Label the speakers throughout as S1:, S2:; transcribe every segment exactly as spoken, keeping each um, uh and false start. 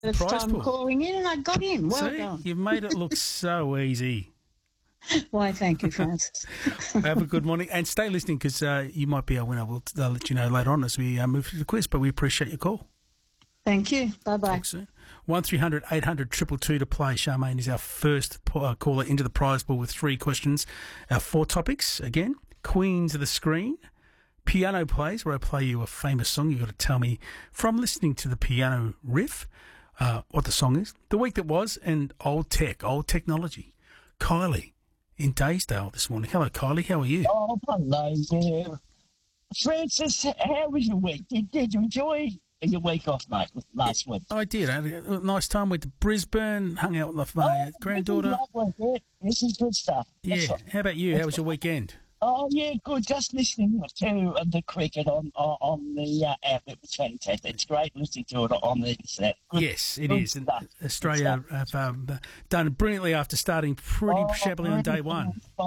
S1: First
S2: prize
S1: time
S2: pool.
S1: calling in and I got in. Well
S2: See,
S1: done.
S2: you've made it look so easy.
S1: Why, thank you, Francis.
S2: Have a good morning and stay listening because uh, you might be our winner. We'll uh, let you know later on as we uh, move to the quiz, but we appreciate your call.
S1: Thank you. Bye-bye.
S2: Talk soon. one three hundred eight hundred two two two to play. Charmaine is our first uh, caller into the prize pool with three questions. Our four topics, again, Queens of the Screen, piano plays, where I play you a famous song. You've got to tell me from listening to the piano riff uh, what the song is. The week that was, and old tech, old technology. Kylie in Daysdale this morning. Hello, Kylie. How are you?
S3: Oh, hello there. Francis, how was your week? Did, did you enjoy your week off, mate, last week?
S2: I did. I had a nice time. Went to Brisbane, hung out with my
S3: Oh,
S2: granddaughter.
S3: This is, lovely, yeah. This is good stuff.
S2: Yeah.
S3: Excellent.
S2: How about you? How was your weekend?
S3: Oh, yeah, good. Just listening to uh, the cricket on on, on the uh, app. It was fantastic. It's great listening to it on the internet. Good,
S2: Yes, it
S3: good
S2: is. And
S3: stuff.
S2: Australia have um, done brilliantly after starting pretty
S3: Oh,
S2: shabbily on day one.
S3: By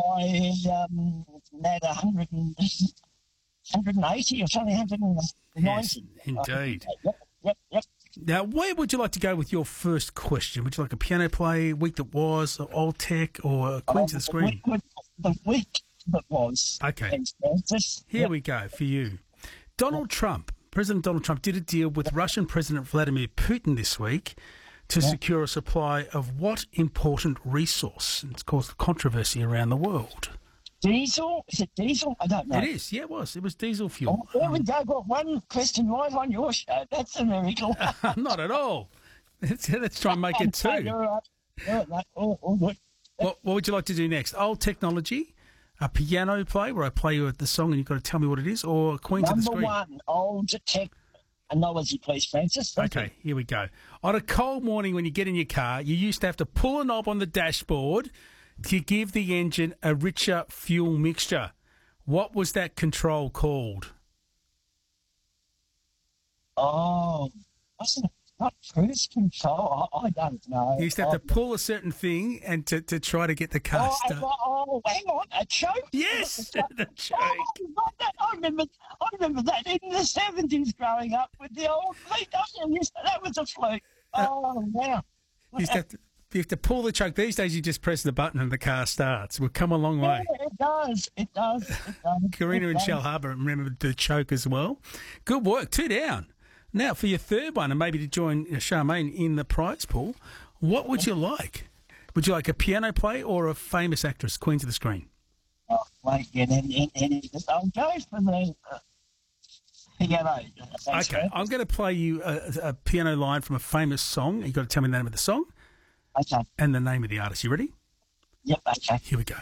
S3: um, about one hundred, and, one hundred eighty or something, one hundred ninety.
S2: Yes, indeed.
S3: Yep, yep, yep.
S2: Now, where would you like to go with your first question? Would you like a piano play, week that was, or old tech, or Queens
S3: Oh,
S2: of the Screen?
S3: The week, the week that was.
S2: Okay.
S3: Thanks, Francis.
S2: Here
S3: Yep.
S2: we go for you. Donald Trump, President Donald Trump, did a deal with Russian President Vladimir Putin this week to
S3: Yeah.
S2: secure a supply of what important resource? It's caused controversy around the world.
S3: Diesel? Is it diesel? I don't know.
S2: It is, yeah, it was. It was diesel fuel.
S3: Oh, there we go. Got one question right on your show. That's a miracle.
S2: Not at all. Let's, let's try and make it
S3: Okay,
S2: two.
S3: all right. All right, mate. All- all good.
S2: What, what would you like to do next? Old technology, a piano play where I play you the song and you've got to tell me what it is, or Queens of the
S3: Number
S2: Screen?
S3: one, old tech technology, please, Francis. Thank
S2: Okay, here we go. On a cold morning when you get in your car, you used to have to pull a knob on the dashboard to give the engine a richer fuel mixture. What was that control called?
S3: you. Oh, wasn't it not cruise control? I, I don't know.
S2: You used to have to
S3: Oh,
S2: pull a certain thing and to, to try to get the car
S3: Oh,
S2: started.
S3: oh, hang on, a choke?
S2: Yes, the choke.
S3: Oh, right, that- I remember, I remember that in the seventies growing up with the old fleet. That was a fluke. Oh, wow.
S2: You used to have to, you have to pull the choke. These days you just press the button and the car starts. We've come a long
S3: Yeah,
S2: way.
S3: it does. It does. It does.
S2: Karina
S3: It
S2: and
S3: does.
S2: Shell Harbour remember the choke as well. Good work. Two down. Now, for your third one, and maybe to join Charmaine in the prize pool, what would you like? Would you like a piano play or a famous actress, Queens of the Screen?
S3: Oh, wait, get any, any, I'll go for the uh, piano. Thanks,
S2: Okay,
S3: man.
S2: I'm going to play you a, a piano line from a famous song. You've got to tell me the name of the song
S3: Okay.
S2: and the name of the artist. You ready?
S3: Yep, okay.
S2: Here we go.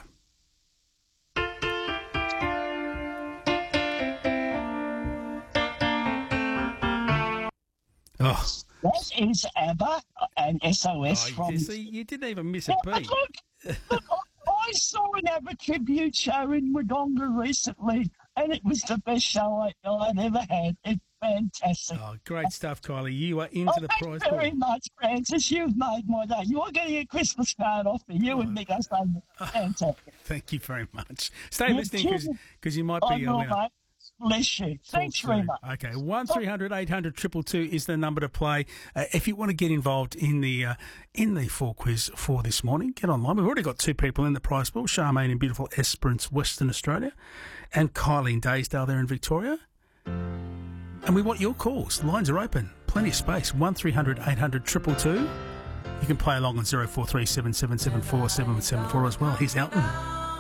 S2: Oh,
S3: That is ABBA and S O S
S2: oh
S3: from...
S2: you, see, you didn't even miss a
S3: Yeah, but
S2: beat.
S3: look, look, I saw an ABBA tribute show in Wodonga recently, and it was the best show I, I'd ever had. It's fantastic.
S2: Oh, great stuff, Kylie. You are into
S3: Oh,
S2: the
S3: thanks
S2: prize
S3: very
S2: pool.
S3: much, Francis. You've made my day. You're getting a Christmas card off me. You and Nick, I say, fantastic.
S2: Thank you very much. Stay
S3: You're
S2: listening
S3: kidding.
S2: because you might
S3: I
S2: be a
S3: will,
S2: winner.
S3: mate. Bless you. Thanks
S2: Talk
S3: very
S2: soon.
S3: much.
S2: Okay, one three hundred eight hundred two two two is the number to play. Uh, if you want to get involved in the uh, in the four quiz for this morning, get online. We've already got two people in the prize pool: Charmaine in beautiful Esperance, Western Australia, and Kylie in Daysdale there in Victoria. And we want your calls. Lines are open. Plenty of space. One three hundred eight hundred two two two. You can play along on zero four three seven seven seven four seven seven four as well. Here's Elton.